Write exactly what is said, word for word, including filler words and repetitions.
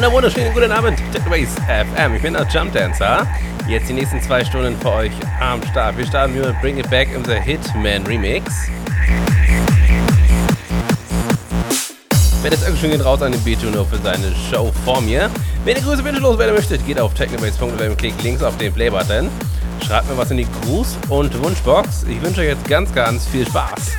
wunder wunderschönen guten Abend, Technobase F M. Ich bin der Jump Dancer. Jetzt die nächsten zwei Stunden für euch am Start. Wir starten mit Bring It Back in the Hitman Remix. Wenn jetzt irgendwie geht raus an den B-Tuner für seine Show vor mir. Wenn ihr Grüße Wünsche loswerden möchtet, geht auf technobase punkt f m und klickt links auf den Play-Button. Schreibt mir was in die Gruß- und Wunschbox. Ich wünsche euch jetzt ganz, ganz viel Spaß.